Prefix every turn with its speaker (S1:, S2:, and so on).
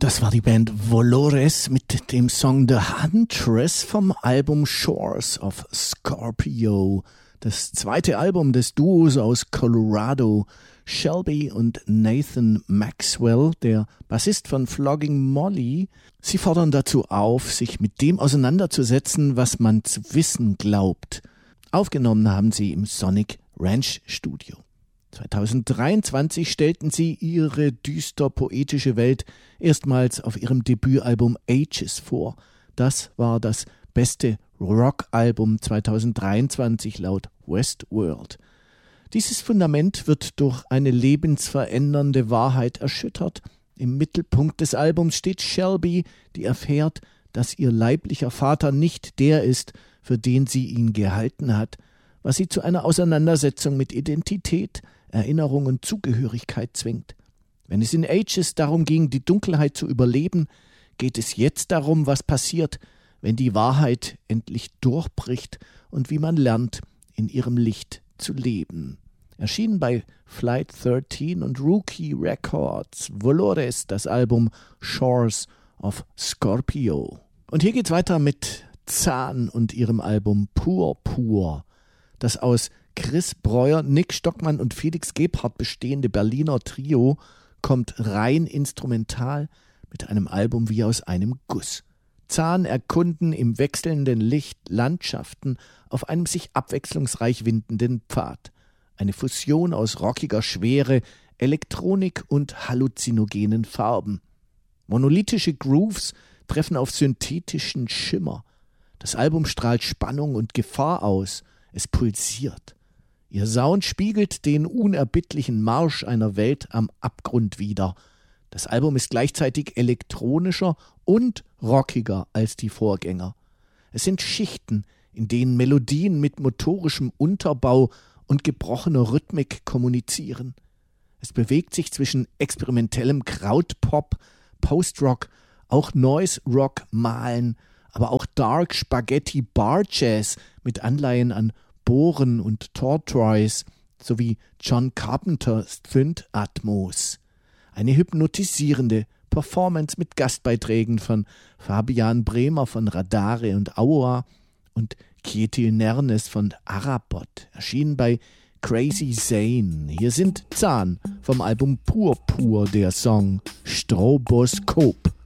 S1: Das war die Band Volores mit dem Song The Huntress vom Album Shores of Scorpio. Das zweite Album des Duos aus Colorado, Shelby und Nathan Maxwell, der Bassist von Flogging Molly. Sie fordern dazu auf, sich mit dem auseinanderzusetzen, was man zu wissen glaubt. Aufgenommen haben sie im Sonic Ranch Studio. 2023 stellten sie ihre düster-poetische Welt erstmals auf ihrem Debütalbum Ages vor. Das war das beste Rockalbum 2023 laut Westworld. Dieses Fundament wird durch eine lebensverändernde Wahrheit erschüttert. Im Mittelpunkt des Albums steht Shelby, die erfährt, dass ihr leiblicher Vater nicht der ist, für den sie ihn gehalten hat, was sie zu einer Auseinandersetzung mit Identität, Erinnerung und Zugehörigkeit zwingt. Wenn es in Ages darum ging, die Dunkelheit zu überleben, geht es jetzt darum, was passiert, wenn die Wahrheit endlich durchbricht und wie man lernt, in ihrem Licht zu leben. Erschienen bei Flight 13 und Rookie Records. Volores, das Album Shores of Scorpio. Und hier geht's weiter mit Zahn und ihrem Album Pur, das aus Chris Breuer, Nick Stockmann und Felix Gebhardt bestehende Berliner Trio kommt rein instrumental mit einem Album wie aus einem Guss. Zahn erkunden im wechselnden Licht Landschaften auf einem sich abwechslungsreich windenden Pfad. Eine Fusion aus rockiger Schwere, Elektronik und halluzinogenen Farben. Monolithische Grooves treffen auf synthetischen Schimmer. Das Album strahlt Spannung und Gefahr aus. Es pulsiert. Ihr Sound spiegelt den unerbittlichen Marsch einer Welt am Abgrund wider. Das Album ist gleichzeitig elektronischer und rockiger als die Vorgänger. Es sind Schichten, in denen Melodien mit motorischem Unterbau und gebrochener Rhythmik kommunizieren. Es bewegt sich zwischen experimentellem Krautpop, Postrock, auch Noise Rock malen, aber auch Dark Spaghetti Bar Jazz mit Anleihen an Bohren und Tortoise sowie John Carpenters Synth-Atmos. Eine hypnotisierende Performance mit Gastbeiträgen von Fabian Bremer von Radare und Aua und Kjetil Nernes von Arabot, erschienen bei Crazy Zane. Hier sind Zahn vom Album Pur, der Song Stroboskop.